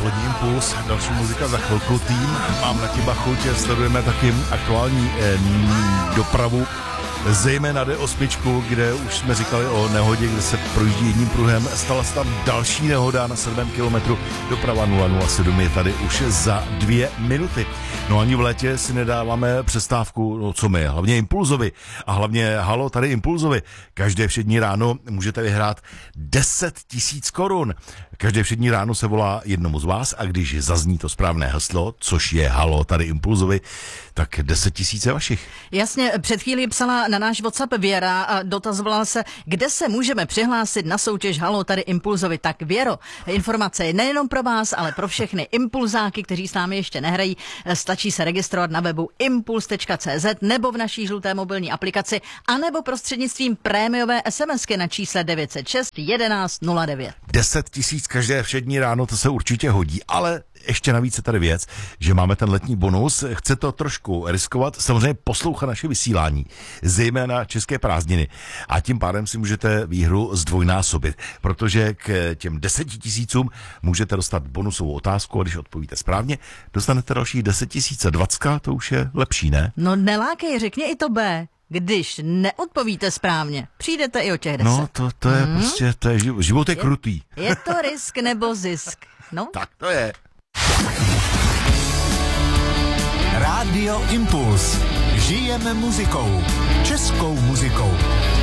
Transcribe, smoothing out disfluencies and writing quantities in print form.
Odpolední impuls, další muzika za chvilku, tým, mám na těba chuť, sledujeme taky aktuální dopravu, zejména D8, kde už jsme říkali o nehodě, kde se projíždí jedním pruhem, stala se tam další nehoda na 7. kilometru, doprava 007 je tady už za 2 minuty. No ani v létě si nedáváme přestávku, no co my, hlavně Impulzovi a hlavně halo tady Impulzovi. Každé všední ráno můžete vyhrát 10 000 korun. Každé všední ráno se volá jednomu z vás a když zazní to správné heslo, což je halo tady Impulzovi, tak 10 000 je vašich. Jasně, před chvílí psala na náš WhatsApp Věra a dotazovala se, kde se můžeme přihlásit na soutěž halo tady Impulzovi. Tak Věro, informace je nejenom pro vás, ale pro všechny impulzáky, kteří s námi ještě nehrají. Stačí se registrovat na webu impuls.cz nebo v naší žluté mobilní aplikaci, anebo prostřednictvím prémiové SMSky na čísle 906 11 09. 10 000 každé všední ráno, to se určitě hodí, ale ještě navíc je tady věc, že máme ten letní bonus, chce to trošku riskovat, samozřejmě poslouchat naše vysílání, zejména české prázdniny a tím pádem si můžete výhru zdvojnásobit, protože k těm 10 000 můžete dostat bonusovou otázku a když odpovíte správně, dostanete další 10 000. 20, to už je lepší, ne? No nelákej, řekni i to B. Když neodpovíte správně, přijdete i o těch 10. No, to je prostě, to je život je krutý. Je to risk nebo zisk? No? Tak to je. Rádio Impuls. Žijeme muzikou. Českou muzikou.